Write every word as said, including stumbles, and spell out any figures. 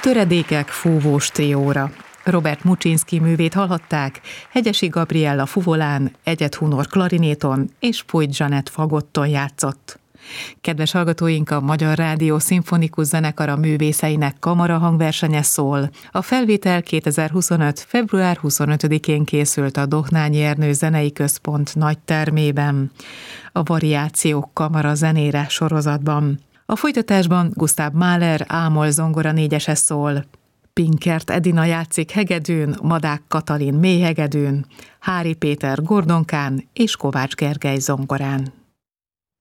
Töredékek fúvós trióra. Robert Muczynski művét hallhatták, Hegyesi Gabriella fuvolán, Egyet Hunor klarinéton és Puig Zsanett fagotton játszott. Kedves hallgatóink, a Magyar Rádió Szimfonikus Zenekara művészeinek kamarahangversenye szól. A felvétel kétezer-huszonöt. február huszonötödikén készült a Dohnányi Ernő Zenei Központ nagy termében, a Variációk kamara zenére sorozatban. A folytatásban Gustav Mahler ámol zongora négyese szól. Pinkert Edina játszik hegedűn, Madák Katalin mélyhegedűn, Hári Péter gordonkán és Kovács Gergely zongorán.